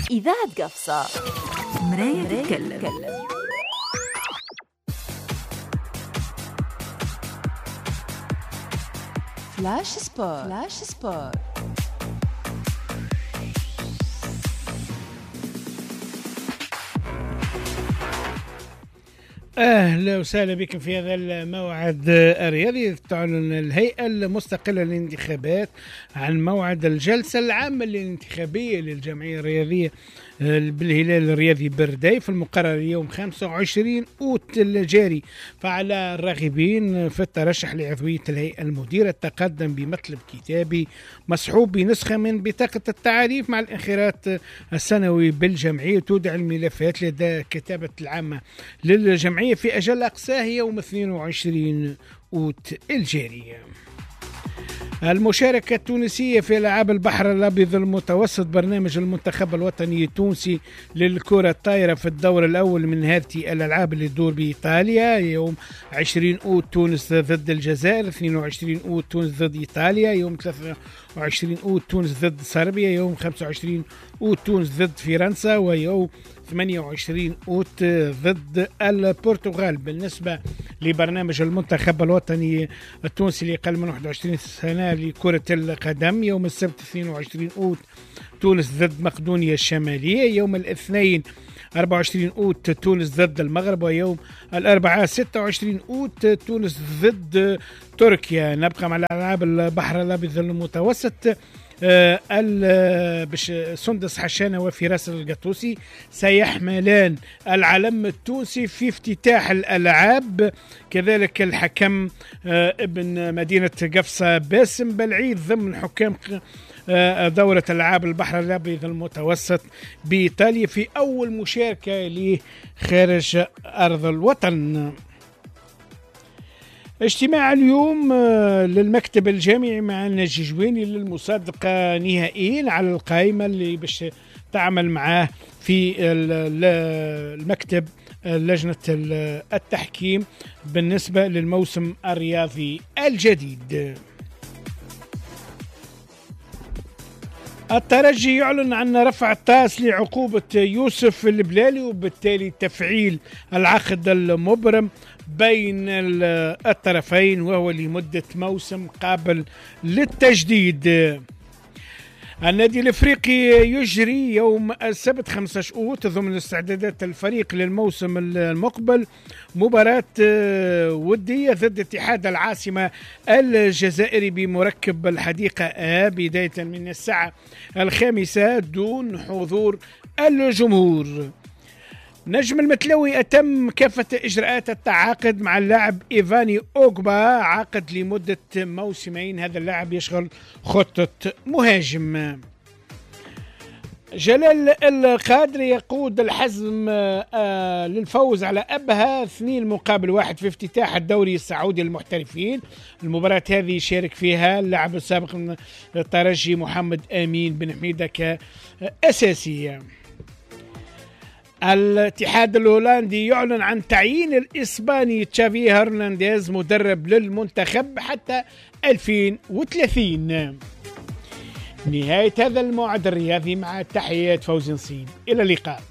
إذاعة قفصة مراية تتكلم. فلاش سبور. أهلا وسهلا بكم في هذا الموعد الرياضي. تعلن الهيئة المستقلة للانتخابات عن موعد الجلسة العامة الانتخابية للجمعية الرياضية بالهلال الرياضي برداي في المقرر يوم 25 أوت الجاري. فعلى الراغبين في الترشح لعضوية الهيئة المديرة التقدم بمطلب كتابي مصحوب بنسخة من بطاقة التعريف مع الانخراط السنوي بالجمعية. تودع الملفات لدى كتابة العامة للجمعية في أجل أقصاه يوم 22 أوت الجاري. المشاركة التونسية في ألعاب البحر الأبيض المتوسط، برنامج المنتخب الوطني التونسي للكرة الطايرة في الدور الأول من هذه الألعاب اللي تدور بإيطاليا. يوم 20 أوت تونس ضد الجزائر، 22 أوت تونس ضد إيطاليا، يوم 23 أوت تونس ضد صربيا، يوم 25 أوت تونس ضد فرنسا، ويوم 28 أوت ضد البرتغال. بالنسبة لبرنامج المنتخب الوطني التونسي لأقل من 21 سنة لكرة القدم، يوم السبت 22 أوت تونس ضد مقدونيا الشمالية، يوم الاثنين 24 أوت تونس ضد المغرب، ويوم الأربعاء 26 أوت تونس ضد تركيا. نبقى مع الألعاب البحر الأبيض المتوسط. سندس حشانة وفراس القطوسي سيحملان العلم التونسي في افتتاح الألعاب. كذلك الحكم ابن مدينة قفصة باسم بلعيد ضمن حكام دورة ألعاب البحر الأبيض المتوسط بإيطاليا في أول مشاركة له خارج أرض الوطن. اجتماع اليوم للمكتب الجامعي مع الناجي جويني للمصادقة نهائيا على القائمة اللي باش تعمل معاه في المكتب لجنة التحكيم بالنسبة للموسم الرياضي الجديد. الترجي يعلن عن رفع الطاس لعقوبة يوسف البلالي وبالتالي تفعيل العقد المبرم بين الطرفين وهو لمدة موسم قابل للتجديد. النادي الافريقي يجري يوم السبت 15 أوت ضمن استعدادات الفريق للموسم المقبل مباراة ودية ضد اتحاد العاصمة الجزائري بمركب الحديقة بداية من الساعة 5 دون حضور الجمهور. نجم المتلوي أتم كافة إجراءات التعاقد مع اللاعب إيفاني أوغبا، عقد لمدة موسمين. هذا اللاعب يشغل خطة مهاجم. جلال القادري يقود الحزم للفوز على أبها 2-1 في افتتاح الدوري السعودي للمحترفين. المباراة هذه شارك فيها اللاعب السابق من الترجي محمد أمين بن حميدة كأساسي. الاتحاد الهولندي يعلن عن تعيين الإسباني تشافي هرنانديز مدرب للمنتخب حتى 2030. نهاية هذا الموعد الرياضي مع تحيات فوزي نصيب، إلى اللقاء.